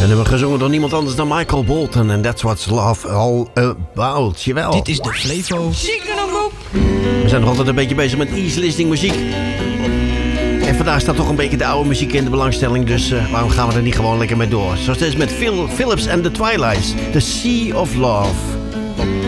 En hebben we gezongen door niemand anders dan Michael Bolton. En That's What's Love All About. Jawel. Dit is de Flevo. We zijn nog altijd een beetje bezig met easy listening muziek. En vandaag staat toch een beetje de oude muziek in de belangstelling. Dus waarom gaan we er niet gewoon lekker mee door? Zoals het is met Phil Phillips and the Twilights. The Sea of Love.